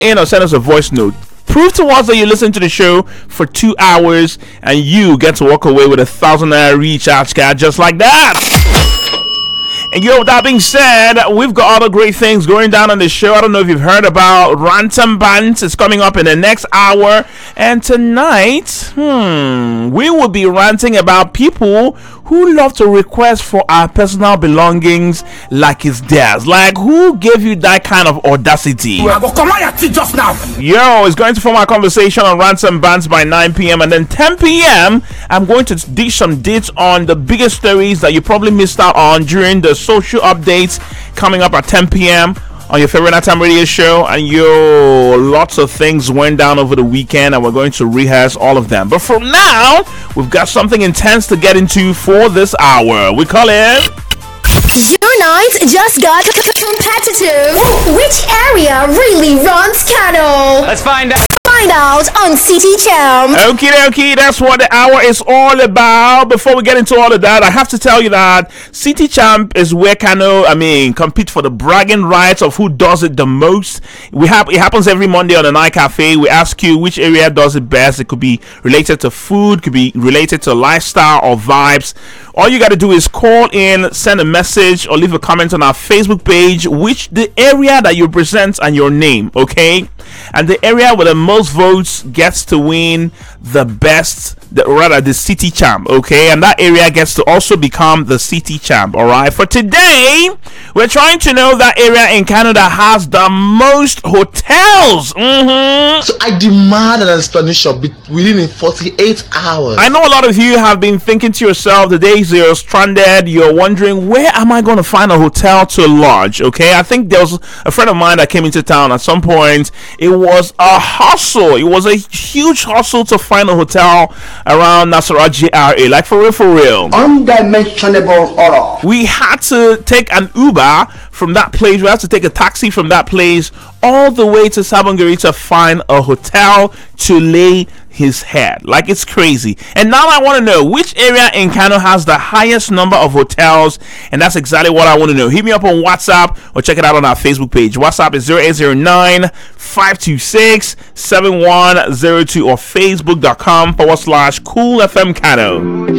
in or send us a voice note. Prove to us that you listen to the show for 2 hours and you get to walk away with ₦1,000 recharge card just like that. And with that being said, we've got other great things going down on the show. I don't know if you've heard about Ransom Bands. It's coming up in the next hour. And tonight, we will be ranting about people who love to request for our personal belongings like it's theirs. Like, who gave you that kind of audacity? I will command your teeth just now. Yo, it's going to form our conversation on Ransom Bands by 9 p.m. And then 10 p.m., I'm going to dish some dates on the biggest stories that you probably missed out on during the social updates coming up at 10 p.m. on your favorite nighttime radio show. And lots of things went down over the weekend and we're going to rehearse all of them. But for now, we've got something intense to get into for this hour. We call it... Your night just got competitive. Which area really runs cattle? Let's find out. Find out on City Champ. Okie dokie, that's what the hour is all about. Before we get into all of that, I have to tell you that City Champ is where Kano, compete for the bragging rights of who does it the most. It happens every Monday on the Night Cafe. We ask you which area does it best. It could be related to food, could be related to lifestyle or vibes. All you got to do is call in, send a message, or leave a comment on our Facebook page, which the area that you present and your name, okay? And the area with the most votes gets to win the City Champ, okay? And that area gets to also become the City Champ, all right? For today, we're trying to know that area in Canada has the most hotels. So I demand an explanation within 48 hours. I know a lot of you have been thinking to yourself, the days you're stranded, you're wondering, where am I going to find a hotel to lodge, okay? I think there was a friend of mine that came into town at some point. It was a hustle. It was a huge hustle to find a hotel around Nasarawa GRA, like for real. Undimensionable horror. We had to take an Uber from that place. We had to take a taxi from that place all the way to Sabongari to find a hotel to lay his head. Like, it's crazy. And now I want to know which area in Kano has the highest number of hotels, and that's exactly what I want to know. Hit me up on WhatsApp or check it out on our Facebook page. WhatsApp is 0809-526-7102 or facebook.com/Cool FM Kano.